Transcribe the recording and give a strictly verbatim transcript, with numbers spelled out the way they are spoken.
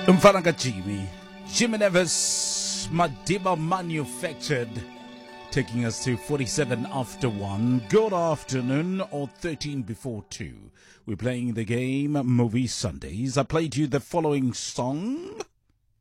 Umfana Jimmy, Jimmy Nevis, Madiba Manufactured, taking us to forty-seven after one. Good afternoon, or thirteen before two. We're playing the game Movie Sundays. I played you the following song.